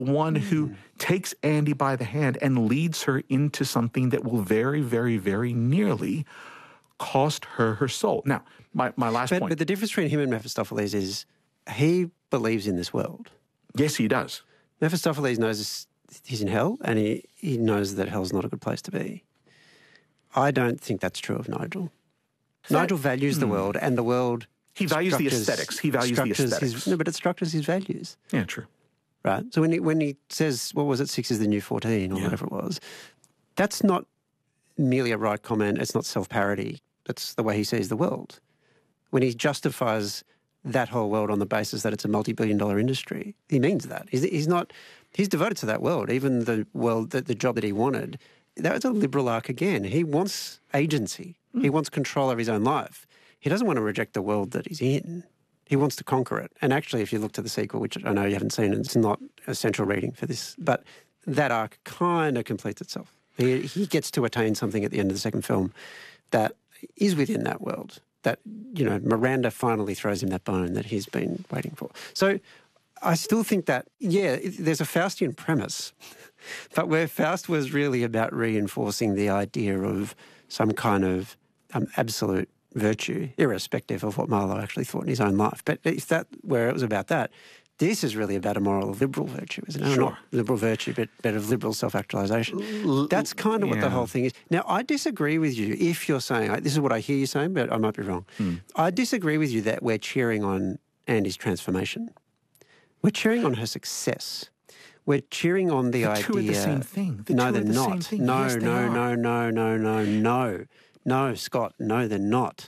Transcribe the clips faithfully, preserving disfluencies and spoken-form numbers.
one mm. who takes Andy by the hand and leads her into something that will very, very, very nearly cost her her soul. Now, my, my last but, point. But the difference between him and Mephistopheles is he believes in this world. Yes, he does. Mephistopheles knows he's in hell, and he, he knows that hell's not a good place to be. I don't think that's true of Nigel. That, Nigel values hmm. the world, and the world... He values the aesthetics. He values the aesthetics. His, no, but it structures his values. Yeah, true. Right? So when he, when he says, what was it, six is the new fourteen, or yeah. whatever it was, that's not merely a right comment. It's not self-parody. That's the way he sees the world. When he justifies that whole world on the basis that it's a multi-billion dollar industry, he means that. He's, he's not... He's devoted to that world, even the world, the, the job that he wanted. That was a liberal arc again. He wants agency. Mm. He wants control of his own life. He doesn't want to reject the world that he's in. He wants to conquer it. And actually, if you look to the sequel, which I know you haven't seen, it's not essential reading for this, but that arc kind of completes itself. He, he gets to attain something at the end of the second film that is within that world, that, you know, Miranda finally throws him that bone that he's been waiting for. So I still think that, yeah, there's a Faustian premise, but where Faust was really about reinforcing the idea of some kind of um, absolute virtue, irrespective of what Marlowe actually thought in his own life. But if that, where it was about that, this is really about a moral liberal virtue, isn't it? Sure. Not liberal virtue, but, but of liberal self-actualisation. That's kind of yeah. what the whole thing is. Now, I disagree with you if you're saying, this is what I hear you saying, but I might be wrong. Hmm. I disagree with you that we're cheering on Andy's transformation. We're cheering on her success. We're cheering on the, the idea... two are the same thing. The no, two they're are the not. Same thing. No, yes, no, no, no, no, no, no. No, Scott, no, they're not.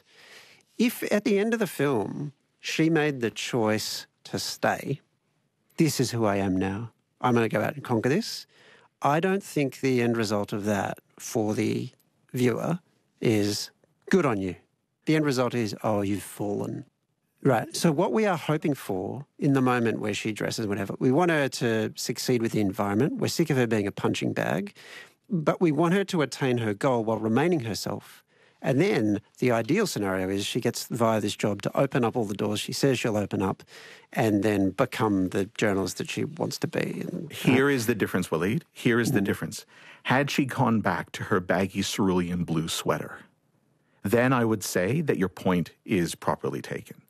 If at the end of the film she made the choice to stay, this is who I am now, I'm going to go out and conquer this, I don't think the end result of that for the viewer is good on you. The end result is, oh, you've fallen. Right. So what we are hoping for in the moment where she dresses, whatever, we want her to succeed with the environment. We're sick of her being a punching bag, but we want her to attain her goal while remaining herself. And then the ideal scenario is she gets via this job to open up all the doors she says she'll open up and then become the journalist that she wants to be. And, uh, Here is the difference, Waleed. Here is the mm. difference. Had she gone back to her baggy cerulean blue sweater, then I would say that your point is properly taken.